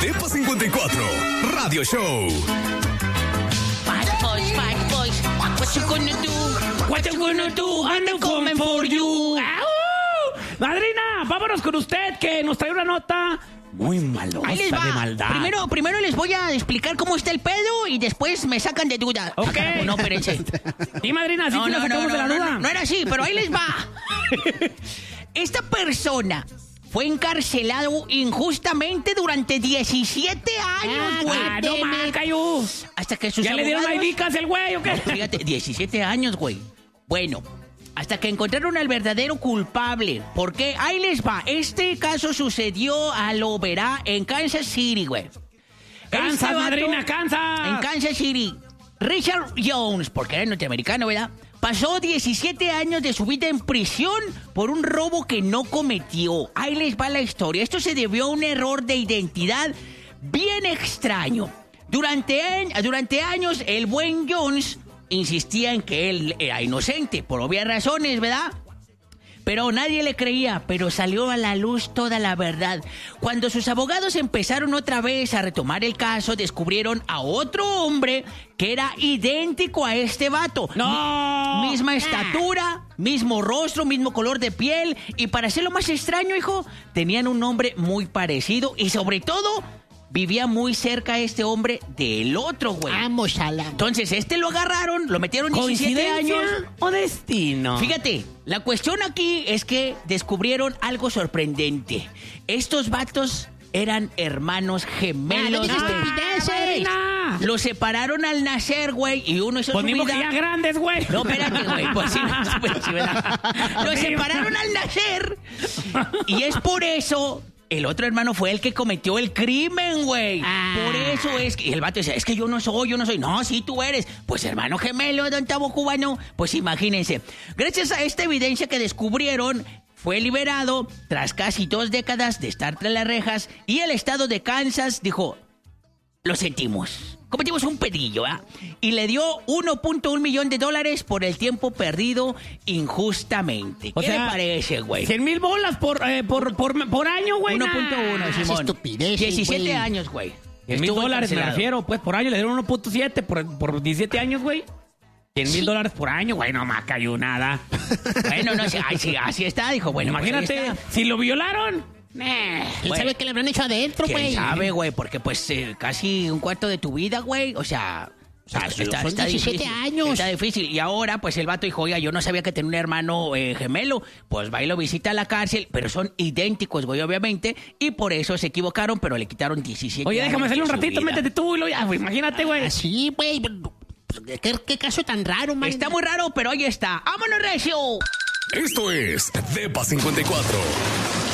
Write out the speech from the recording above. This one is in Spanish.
Depa 54 Radio Show. Fat boys, what you gonna do? What you gonna do? I'm coming for you. ¡Au! Madrina, vámonos con usted que nos trae una nota muy malosa Ahí les va. de maldad. Primero les voy a explicar cómo está el pedo y después me sacan de duda. Ok. No, espérense. Sí, madrina, sí, nos sacamos de la duda. No era así, pero ahí les va. Esta persona fue encarcelado injustamente durante 17 años, güey. No más, cayó. Hasta que sus ¿Ya le dieron abogados... aidicas el güey o qué? Fíjate, 17 años, güey. Bueno, hasta que encontraron al verdadero culpable. Porque ahí les va. Este caso sucedió a lo verá en Kansas City, güey. Kansas, Este vato, madrina, Kansas. En Kansas City. Richard Jones, porque era norteamericano, ¿verdad? Pasó 17 años de su vida en prisión por un robo que no cometió. Ahí les va la historia. Esto se debió a un error de identidad bien extraño. Durante años, el buen Jones insistía en que él era inocente, por obvias razones, ¿verdad? Pero nadie le creía, pero salió a la luz toda la verdad. Cuando sus abogados empezaron otra vez a retomar el caso, descubrieron a otro hombre que era idéntico a este vato. ¡No! Misma estatura, mismo rostro, mismo color de piel. Y para hacerlo más extraño, hijo, tenían un nombre muy parecido y sobre todo... vivía muy cerca este hombre del otro, güey. Vamos a la... Entonces, lo agarraron, lo metieron 17 años. o destino? Fíjate, la cuestión aquí es que descubrieron algo sorprendente. Estos vatos eran hermanos gemelos, no, güey. estupideces. madrina. Los separaron al nacer, güey, y uno hizo Pues su ni modo vida... que ya grandes, güey. No, espérate, güey. Pues sí, ¿verdad? Los separaron al nacer. Y es por eso... el otro hermano fue el que cometió el crimen, güey. Por eso es que... y el vato decía, es que yo no soy. No, sí, tú eres. Pues hermano gemelo, don Tavo Cubano. Pues imagínense. Gracias a esta evidencia que descubrieron... fue liberado tras casi 2 décadas de estar tras las rejas. Y el estado de Kansas dijo... lo sentimos. Cometimos un pedillo, ¿ah? Y le dio $1.1 millón por el tiempo perdido injustamente. O ¿Qué sea, le parece, güey? 100,000 bolas por año, güey. 1.1, Esas Simón. estupideces, 17 güey. años, güey. $100,000 Estuvo me encarcelado. refiero, pues por año le dieron 1.7 por 17 años, güey. $100,000 por año, güey, no me cayó nada. Bueno, no sé, ay, sí, así está, dijo. Bueno, pues ahí Imagínate, está. si lo violaron. ¿Quién Güey. sabe qué le habrán hecho adentro, ¿Quién güey? sabe, güey? Porque pues casi un cuarto de tu vida, güey. O sea, son 17 difícil, años. Está difícil. Y ahora, pues el vato dijo, oiga, yo no sabía que tenía un hermano gemelo. Pues va y lo visita a la cárcel, pero son idénticos, güey, obviamente. Y por eso se equivocaron, pero le quitaron 17 Oye, años déjame salir de un su ratito, vida. métete tú y lo ya, güey. Imagínate, güey. Así, güey. ¿Qué caso tan raro, man? Está muy raro, pero ahí está. ¡Vámonos, Recio! Esto es Depa 54.